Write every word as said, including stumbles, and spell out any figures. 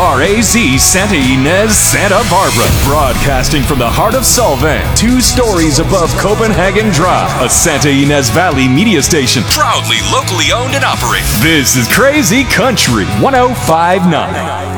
R A Z Santa Ynez, Santa Barbara. Broadcasting from the heart of Solvang, two stories above Copenhagen Drive. A Santa Ynez Valley media station. Proudly locally owned and operated. This is Crazy Country one oh five point nine.